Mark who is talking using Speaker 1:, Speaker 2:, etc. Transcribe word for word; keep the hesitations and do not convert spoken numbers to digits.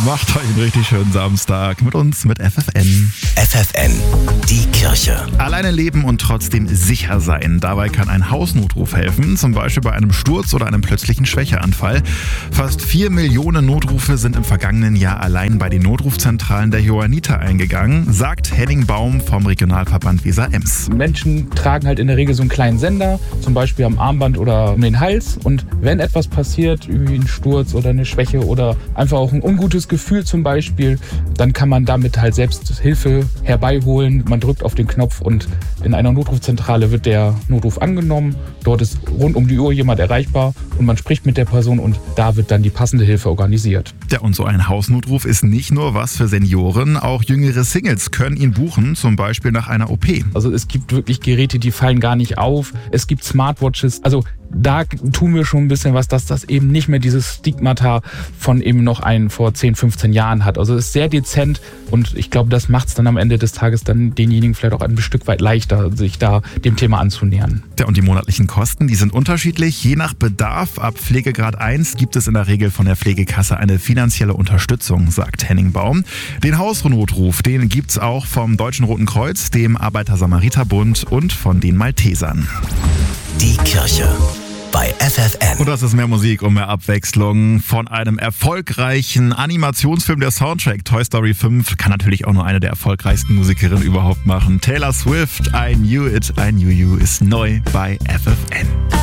Speaker 1: Macht euch einen richtig schönen Samstag mit uns, mit F F N.
Speaker 2: F F N, die Kirche.
Speaker 1: Alleine leben und trotzdem sicher sein. Dabei kann ein Hausnotruf helfen, zum Beispiel bei einem Sturz oder einem plötzlichen Schwächeanfall. Fast vier Millionen Notrufe sind im vergangenen Jahr allein bei den Notrufzentralen der Johanniter eingegangen, sagt Henning Baum vom Regionalverband Weser-Ems.
Speaker 3: Menschen tragen halt in der Regel so einen kleinen Sender, zum Beispiel am Armband oder um den Hals. Und wenn etwas passiert, wie ein Sturz oder eine Schwäche oder einfach auch ein ungutes Gefühl zum Beispiel, dann kann man damit halt selbst Hilfe herbeiholen. Man drückt auf den Knopf und in einer Notrufzentrale wird der Notruf angenommen. Dort ist rund um die Uhr jemand erreichbar und man spricht mit der Person und da wird dann die passende Hilfe organisiert.
Speaker 1: Ja, und so ein Hausnotruf ist nicht nur was für Senioren, auch jüngere Singles können ihn buchen, zum Beispiel nach einer O P.
Speaker 3: Also es gibt wirklich Geräte, die fallen gar nicht auf. Es gibt Smartwatches, also da tun wir schon ein bisschen was, dass das eben nicht mehr dieses Stigmata von eben noch einen vor zehn, fünfzehn Jahren hat. Also es ist sehr dezent und ich glaube, das macht es dann am Ende des Tages dann denjenigen vielleicht auch ein Stück weit leichter, sich da dem Thema anzunähern.
Speaker 1: Ja, und die monatlichen Kosten, die sind unterschiedlich. Je nach Bedarf, ab Pflegegrad eins gibt es in der Regel von der Pflegekasse eine finanzielle Unterstützung, sagt Henning Baum. Den Hausnotruf, den gibt's auch vom Deutschen Roten Kreuz, dem Arbeiter-Samariter-Bund und von den Maltesern.
Speaker 2: Die Kirche bei F F N.
Speaker 1: Und das ist mehr Musik und mehr Abwechslung. Von einem erfolgreichen Animationsfilm, der Soundtrack Toy Story fünf, kann natürlich auch nur eine der erfolgreichsten Musikerinnen überhaupt machen. Taylor Swift, I Knew It, I Knew You ist neu bei F F N.